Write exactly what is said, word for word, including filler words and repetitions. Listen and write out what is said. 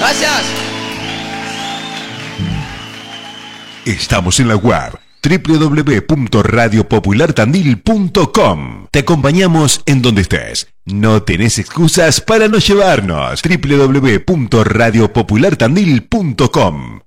Gracias. Estamos en la web doble u doble u doble u punto radio popular tandil punto com. Te acompañamos en donde estés. No tenés excusas para no llevarnos. doble u doble u doble u punto radio popular tandil punto com.